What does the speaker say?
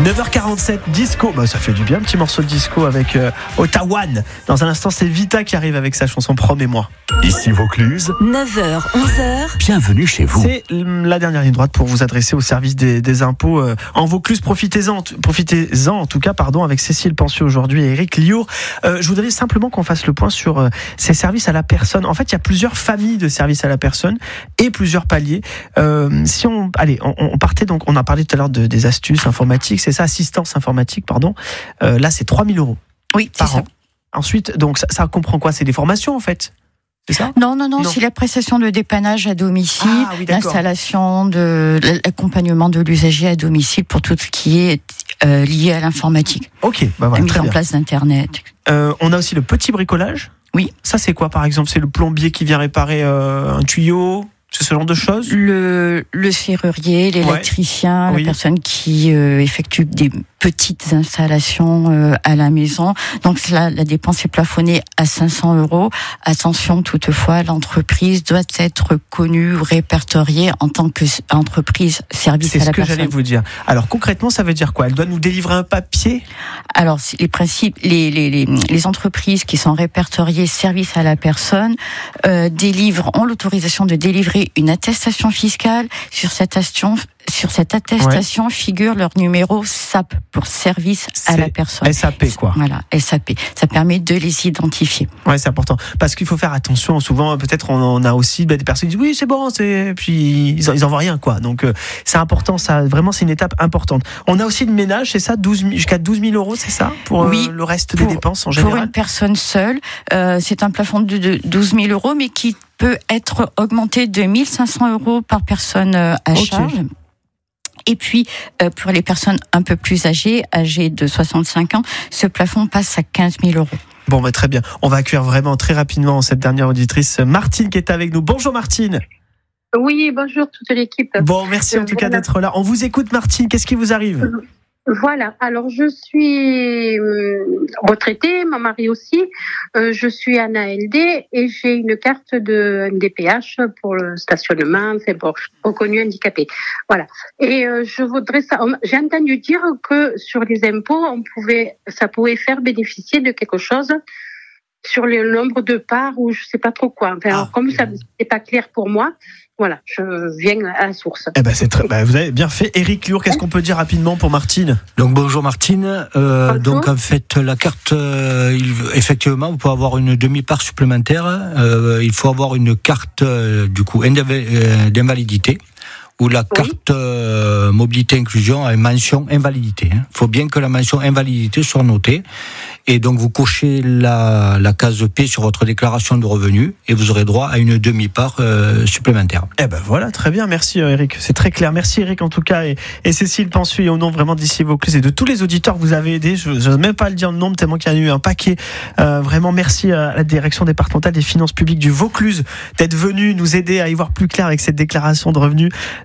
9h47, disco. Ça fait du bien, un petit morceau de disco avec Ottawa. Dans un instant, c'est Vita qui arrive avec sa chanson Promets-moi. Ici Vaucluse. 9h, 11h. Bienvenue chez vous. C'est la dernière ligne droite pour vous adresser au service des impôts en Vaucluse. Profitez-en en tout cas, avec Cécile Pensieux aujourd'hui et Eric Liour. Je voudrais simplement qu'on fasse le point sur ces services à la personne. En fait, il y a plusieurs familles de services à la personne et plusieurs paliers. Si on partait, donc on a parlé tout à l'heure des astuces informatiques, c'est ça, assistance informatique, pardon. Là, c'est 3 000 €. Oui, c'est ça. Ensuite, donc ça comprend quoi? C'est des formations en fait? C'est ça? Non, c'est la prestation de dépannage à domicile, l'installation de l'accompagnement de l'usager à domicile pour tout ce qui est lié à l'informatique. Ok, voilà, la mise en place d'Internet. On a aussi le petit bricolage. Oui. Ça, c'est quoi par exemple? C'est le plombier qui vient réparer un tuyau? C'est ce genre de choses? Le serrurier, l'électricien, la personne qui effectue des petites installations à la maison. Donc là, la dépense est plafonnée à 500 €. Attention, toutefois, l'entreprise doit être connue ou répertoriée en tant qu'entreprise service à la personne. C'est ce que j'allais vous dire. Alors concrètement, ça veut dire quoi? Elle doit nous délivrer un papier? Alors, les principes, les entreprises qui sont répertoriées service à la personne ont l'autorisation de délivrer une attestation fiscale. Sur cette attestation figure leur numéro SAP pour service à la personne. SAP quoi. Voilà, SAP. Ça permet de les identifier. Ouais, c'est important. Parce qu'il faut faire attention. Souvent, peut-être, on a aussi des personnes qui disent oui, c'est bon, puis ils envoient rien quoi. Donc, c'est important. Ça, vraiment, c'est une étape importante. On a aussi le ménage, c'est ça, jusqu'à 12 000 €, c'est ça, pour le reste des dépenses en général. Pour une personne seule, c'est un plafond de 12 000 €, mais qui peut être augmenté de 1 500 € par personne à charge. Et puis, pour les personnes un peu plus âgées de 65 ans, ce plafond passe à 15 000 €. Bon, très bien. On va accueillir vraiment très rapidement cette dernière auditrice, Martine, qui est avec nous. Bonjour Martine. Oui, bonjour toute l'équipe. Bon, merci en tout cas d'être là. On vous écoute Martine, qu'est-ce qui vous arrive ? Voilà, alors je suis retraitée, mon mari aussi, je suis en ALD et j'ai une carte de NDPH pour le stationnement, reconnu handicapé. Voilà. Et je voudrais j'ai entendu dire que sur les impôts, ça pouvait faire bénéficier de quelque chose sur le nombre de parts ou je sais pas trop quoi. Alors, comme ça c'est pas clair pour moi, voilà, je viens à la source. Vous avez bien fait. Eric Liour, qu'est-ce qu'on peut dire rapidement pour Martine ? Donc bonjour Martine. Bonjour. Donc en fait la carte, effectivement, vous pouvez avoir une demi-part supplémentaire. Il faut avoir une carte d'invalidité ou la carte mobilité inclusion a une mention invalidité. Il faut bien que la mention invalidité soit notée. Et donc vous cochez la case P sur votre déclaration de revenus et vous aurez droit à une demi-part supplémentaire. Voilà, très bien, merci Eric, c'est très clair. Merci Eric en tout cas et Cécile Pensuy, au nom vraiment d'Ici Vaucluse et de tous les auditeurs que vous avez aidés. Je n'ose même pas le dire le nombre tellement qu'il y en a eu un paquet. Vraiment merci à la direction départementale des finances publiques du Vaucluse d'être venu nous aider à y voir plus clair avec cette déclaration de revenus.